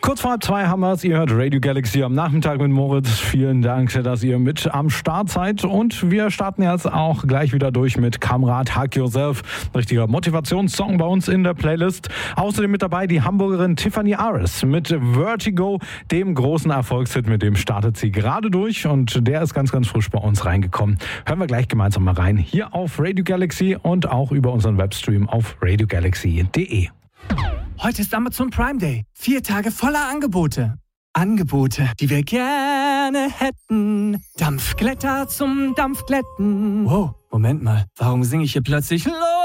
Kurz vor 2 haben wir es. Ihr hört Radio Galaxy am Nachmittag mit Moritz. Vielen Dank, dass ihr mit am Start seid. Und wir starten jetzt auch gleich wieder durch mit Kamrat Hug Yourself. Richtiger Motivationssong bei uns in der Playlist. Außerdem mit dabei die Hamburgerin Tiffany Aris mit Vertigo, dem großen Erfolgshit, mit dem startet sie gerade durch. Und der ist ganz, ganz frisch bei uns reingekommen. Hören wir gleich gemeinsam mal rein. Hier auf Radio Galaxy und auch über unseren Webstream auf radiogalaxy.de. Heute ist Amazon Prime Day. 4 Tage voller Angebote. Angebote, die wir gerne hätten. Dampfglätter zum Dampfglätten. Wow, Moment mal. Warum singe ich hier plötzlich